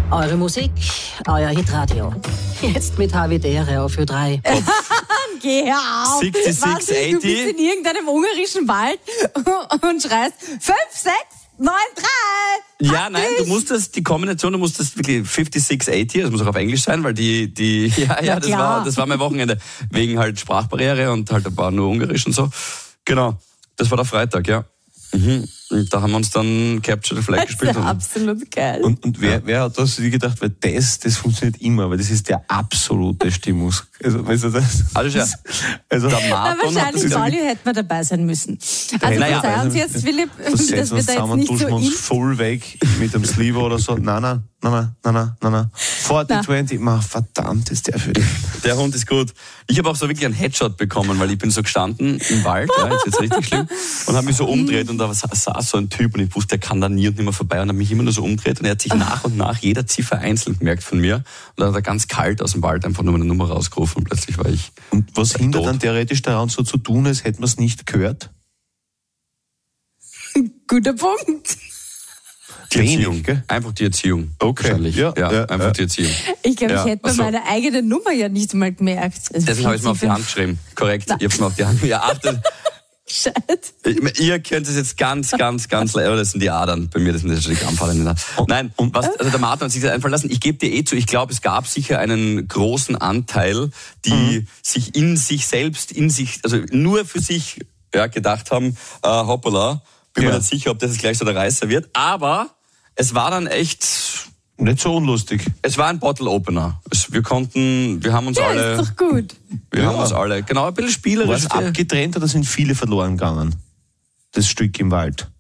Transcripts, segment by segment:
Eure Musik, euer Hitradio. Jetzt mit Havidere auf Ö3. Geh auf! 66, Was, du 80? bist in irgendeinem ungarischen Wald und schreist 5, 6, 9, 3! Ja, nein, du musst die Kombination, du musst das wirklich 56, 80, das muss auch auf Englisch sein, weil das war mein Wochenende. Wegen halt Sprachbarriere und halt ein paar nur Ungarisch und so. Genau, das war der Freitag, ja. Und da haben wir uns dann Capture the Flag gespielt. Das ist ja absolut geil. Und wer hat das sich gedacht, weil das funktioniert immer, weil das ist der absolute Stimmungs... Also, weißt du das? Also, der Martin wahrscheinlich, Pauli, hätte man dabei sein müssen. Also verzeih uns jetzt, Philipp, dass wir da jetzt nicht so uns voll weg mit dem Sleeve oder so. Nein. 40, 20, verdammt, ist der für dich. Der Hund ist gut. Ich habe auch so wirklich einen Headshot bekommen, weil ich bin so gestanden im Wald, ja, jetzt wird's richtig schlimm, und habe mich so umgedreht und da saß so ein Typ und ich wusste, der kann da nie und nimmer vorbei und habe mich immer nur so umgedreht und er hat sich nach und nach jeder Ziffer einzeln gemerkt von mir und dann hat er ganz kalt aus dem Wald einfach nur meine Nummer rausgerufen und plötzlich war ich... Und was hindert dann theoretisch daran, so zu tun, als hätten wir es nicht gehört? Guter Punkt. Die Erziehung, gell? Einfach die Erziehung. Okay. Wahrscheinlich. Ja, einfach die Erziehung. Ich glaube, ich hätte mir meine eigene Nummer ja nicht mal gemerkt. Also deswegen habe ich es mir auf die Hand geschrieben. Korrekt. Ich habe es mir auf die Hand. Ja, achtet. Ihr könnt es jetzt ganz das sind die Adern. Bei mir, das sind die Krampfadern. Nein, also der Martin hat sich das einfallen lassen. Ich gebe dir zu, ich glaube, es gab sicher einen großen Anteil, die sich in sich selbst, also nur für sich gedacht haben, hoppala, bin mir nicht sicher, ob das jetzt gleich so der Reißer wird. Aber es war dann echt... Nicht so unlustig. Es war ein Bottle-Opener. Wir haben uns alle... ist doch gut. Wir haben uns alle, genau, ein bisschen spielerisch... War es abgetrennt oder sind viele verloren gegangen? Das Stück im Wald.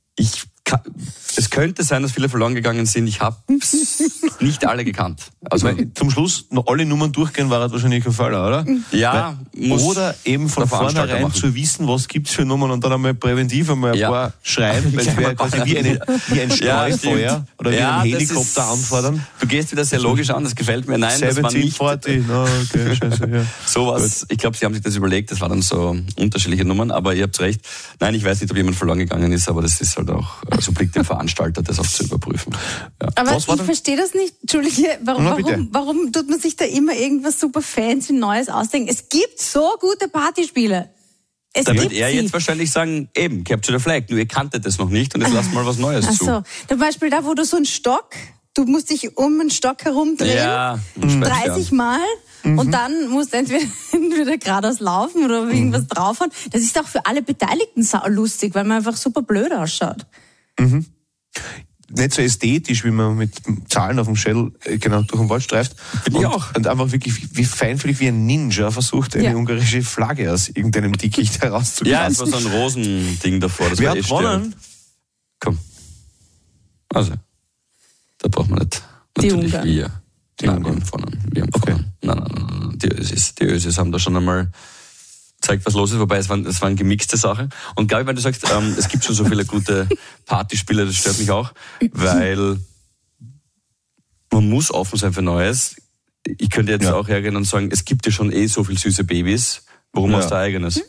Es könnte sein, dass viele verloren gegangen sind. Ich habe nicht alle gekannt. Also zum Schluss noch alle Nummern durchgehen, war halt wahrscheinlich ein Fall, oder? Ja. Oder eben von vornherein zu wissen, was gibt's für Nummern und dann einmal präventiv einmal ein paar schreiben, weil es wäre quasi wie ein Streufeuer oder wie ein Helikopter anfordern. Du gehst wieder sehr logisch an, das gefällt mir. Nein, 17, das war nicht... 40, okay, scheiße, ja. Sowas, ich glaube, sie haben sich das überlegt, das waren dann so unterschiedliche Nummern, aber ihr habt recht. Nein, ich weiß nicht, ob jemand verloren gegangen ist, aber das ist halt auch, so blickt dem Veranstalter, das auch zu überprüfen. Ja. Aber ich verstehe das nicht. Entschuldige, warum tut man sich da immer irgendwas super fancy Neues ausdenken? Es gibt so gute Partyspiele. Da wird er jetzt wahrscheinlich sagen, eben, Capture the Flag, nur ihr kanntet das noch nicht und jetzt lasst mal was Neues zu. Ach so, zum Beispiel da, wo du so einen Stock, du musst dich um einen Stock herumdrehen, 30 Mal. Und dann musst du entweder geradeaus laufen oder irgendwas draufhauen. Das ist auch für alle Beteiligten lustig, weil man einfach super blöd ausschaut. Nicht so ästhetisch, wie man mit Zahlen auf dem Schädel durch den Wald streift. Finde ich auch. Und einfach wirklich wie feinfühlig wie ein Ninja versucht, eine ungarische Flagge aus irgendeinem Dickicht herauszukriegen. Ja, es war so ein Rosending davor. Das Wer war hat gewonnen? Komm. Also, da braucht man nicht. Die Natürlich Ungarn. wir. Wir haben gewonnen. Nein. Die Ösis haben da schon einmal zeigt, was los ist, wobei es waren gemixte Sachen. Und glaube ich, weil du sagst, es gibt schon so viele gute Partyspiele, das stört mich auch, weil man muss offen sein für Neues. Ich könnte jetzt auch hergehen und sagen, es gibt ja schon so viele süße Babys, warum machst du eigenes?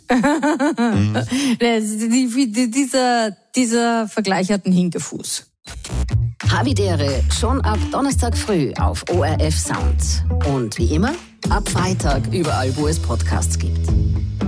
Dieser Vergleich hat einen Hinkefuß. Havidere schon ab Donnerstag früh auf ORF Sound. Und wie immer, ab Freitag überall, wo es Podcasts gibt.